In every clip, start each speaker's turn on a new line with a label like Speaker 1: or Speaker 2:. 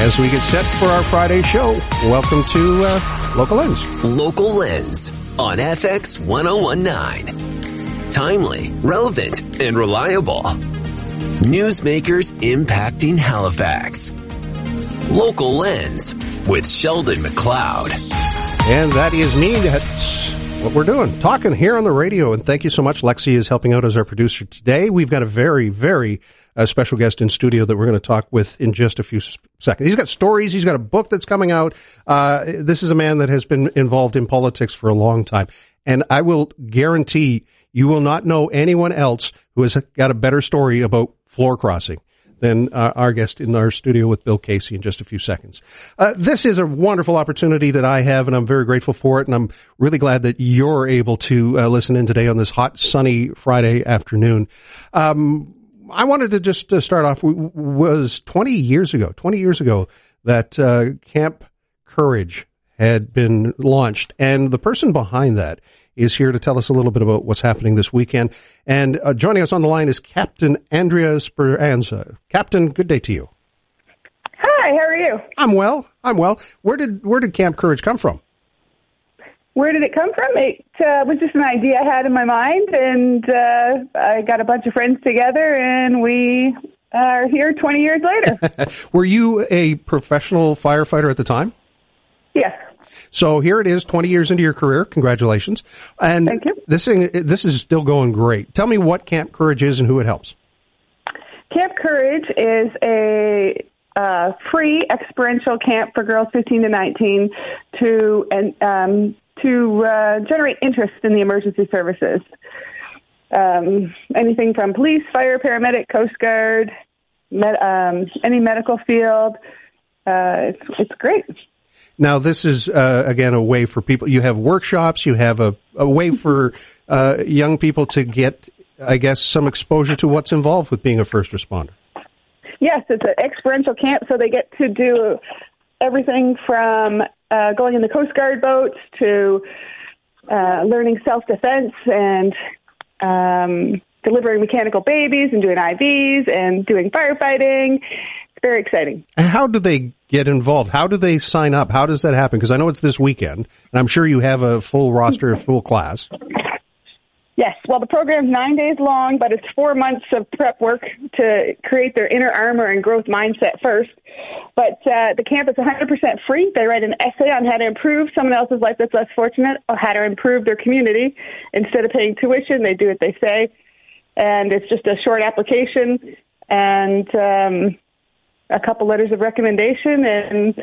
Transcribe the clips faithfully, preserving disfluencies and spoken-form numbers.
Speaker 1: As we get set for our Friday show, welcome to uh, Local Lens.
Speaker 2: Local Lens on F X one oh one point nine. Timely, relevant, and reliable. Newsmakers impacting Halifax. Local Lens with Sheldon McLeod.
Speaker 1: And that is me. That's what we're doing, talking here on the radio. And thank you so much. Lexi is helping out as our producer today. We've got a very, very uh, special guest in studio that we're going to talk with in just a few seconds. He's got stories. He's got a book that's coming out. Uh, this is a man that has been involved in politics for a long time. And I will guarantee you will not know anyone else who has got a better story about floor crossing than uh, our guest in our studio with Bill Casey in just a few seconds. Uh, this is a wonderful opportunity that I have, and I'm very grateful for it, and I'm really glad that you're able to uh, listen in today on this hot, sunny Friday afternoon. Um, I wanted to just uh, start off, w- was twenty years ago, twenty years ago that uh, Camp Courage had been launched, and the person behind that is here to tell us a little bit about what's happening this weekend. And uh, joining us on the line is Captain Andrea Speranza. Captain, good day to you.
Speaker 3: Hi, how are you?
Speaker 1: I'm well. I'm well. Where did where did Camp Courage come from?
Speaker 3: Where did it come from? It uh, was just an idea I had in my mind, and uh, I got a bunch of friends together, and we are here twenty years later.
Speaker 1: Were you a professional firefighter at the time?
Speaker 3: Yes.
Speaker 1: So here it is, twenty years into your career. Congratulations. And
Speaker 3: Thank you.
Speaker 1: This thing, this is still going great. Tell me what Camp Courage is and who it helps.
Speaker 3: Camp Courage is a uh, free experiential camp for girls fifteen to nineteen to and um, to uh, generate interest in the emergency services. Um, anything from police, fire, paramedic, Coast Guard, med, um, any medical field. Uh, it's it's great.
Speaker 1: Now, this is, uh, again, a way for people, you have workshops, you have a, a way for uh, young people to get, I guess, some exposure to what's involved with being a first responder.
Speaker 3: Yes, it's an experiential camp, so they get to do everything from uh, going in the Coast Guard boats to uh, learning self-defense and um, delivering mechanical babies and doing I Vs and doing firefighting. Very exciting.
Speaker 1: And how do they get involved? How do they sign up? How does that happen? Because I know it's this weekend, and I'm sure you have a full roster, full class.
Speaker 3: Yes. Well, the program's nine days long, but it's four months of prep work to create their inner armor and growth mindset first. But uh, the camp is one hundred percent free. They write an essay on how to improve someone else's life that's less fortunate, or how to improve their community. Instead of paying tuition, they do what they say. And it's just a short application. And um a couple letters of recommendation, and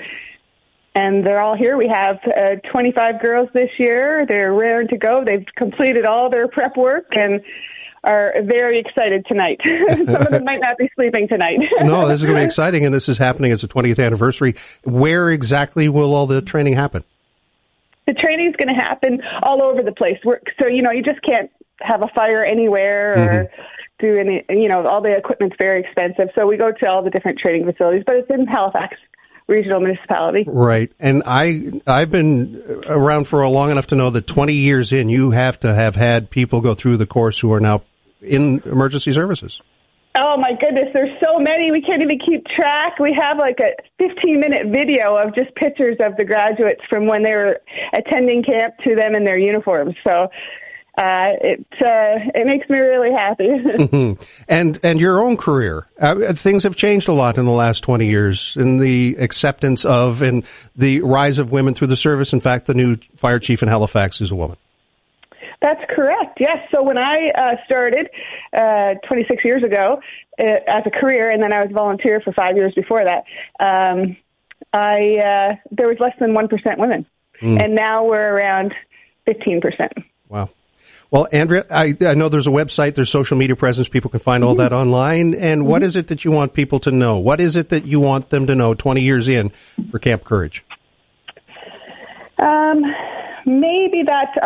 Speaker 3: and they're all here. We have uh, twenty-five girls this year. They're raring to go. They've completed all their prep work and are very excited tonight. Some of them might not be sleeping tonight.
Speaker 1: No, this is going to be exciting, and this is happening as a twentieth anniversary. Where exactly will all the training happen?
Speaker 3: The training is going to happen all over the place. We're, so, you know, you just can't have a fire anywhere or mm-hmm. do any, you know, all the equipment's very expensive. So we go to all the different training facilities, but it's in Halifax Regional Municipality.
Speaker 1: Right. And I, I've been around for a long enough to know that twenty years in, you have to have had people go through the course who are now in emergency services.
Speaker 3: Oh, my goodness. There's so many. We can't even keep track. We have like a fifteen-minute video of just pictures of the graduates from when they were attending camp to them in their uniforms. So uh, it uh, it makes me really happy.
Speaker 1: Mm-hmm. And and your own career, uh, things have changed a lot in the last twenty years in the acceptance of and the rise of women through the service. In fact, the new fire chief in Halifax is a woman.
Speaker 3: That's correct, yes. So when I uh, started uh, twenty-six years ago uh, as a career, and then I was a volunteer for five years before that, um, I uh, there was less than one percent women. Mm. And now we're around fifteen percent.
Speaker 1: Wow. Well, Andrea, I, I know there's a website, there's social media presence, people can find all mm-hmm. that online. And what mm-hmm. is it that you want people to know? What is it that you want them to know twenty years in for Camp Courage?
Speaker 3: Um, maybe that